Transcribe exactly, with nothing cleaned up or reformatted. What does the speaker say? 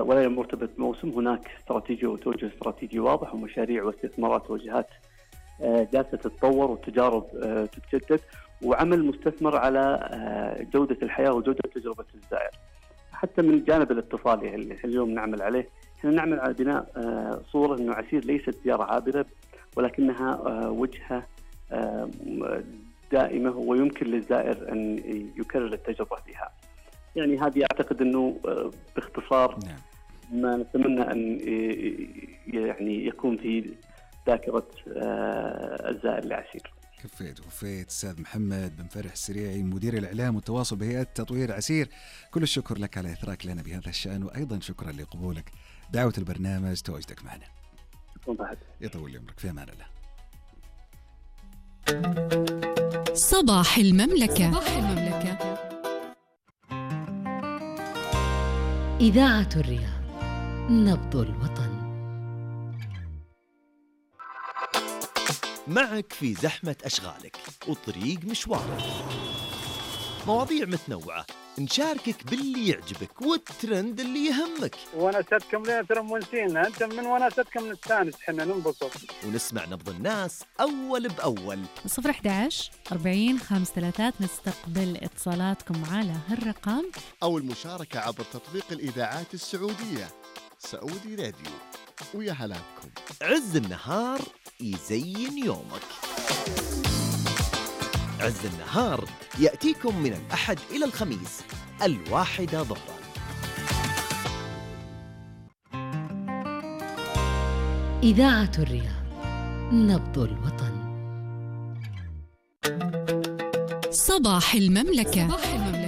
ولا مرتبط بموسم. هناك استراتيجية وتوجه استراتيجي واضح ومشاريع واستثمارات وجهات جالسة تتطور والتجارب تتجدد، وعمل مستثمر على جودة الحياة وجودة تجربة الزائر. حتى من الجانب الاتصالي اللي اليوم نعمل عليه، احنا نعمل على بناء صورة انه عسير ليست زيارة عابرة، ولكنها وجهة دائمة ويمكن للزائر ان يكرر التجربة فيها. يعني هذه اعتقد انه باختصار ما نتمنى ان يعني يكون في ذاكرة الزائر لعسير. كفيت وفيت أستاذ محمد بن فرح السريعي، مدير الإعلام والتواصل بهيئة تطوير عسير، كل الشكر لك على إثراك لنا بهذا الشأن، وأيضا شكرا لقبولك دعوة البرنامج تواجدك معنا. يطول لي عمرك، في أمان الله. صباح المملكة. صباح المملكة. إذاعة الرياض، نبض الوطن. معك في زحمة أشغالك وطريق مشوارك، مواضيع متنوعة، نشاركك باللي يعجبك والترند اللي يهمك. وناستكم لين ترى ونسينا، أنت من وناستكم نستانس، حنا ننبسط ونسمع نبض الناس أول بأول. صفر أحد عشر أربعين خمس ثلاثات نستقبل اتصالاتكم على هالرقم، أو المشاركة عبر تطبيق الإذاعات السعودية سعودي راديو. ويا هلا بكم. عز النهار يزين يومك. عز النهار يأتيكم من الأحد إلى الخميس الواحدة ظهرا. إذاعة الرياض، نبض الوطن. صباح المملكة. صباح المملكة.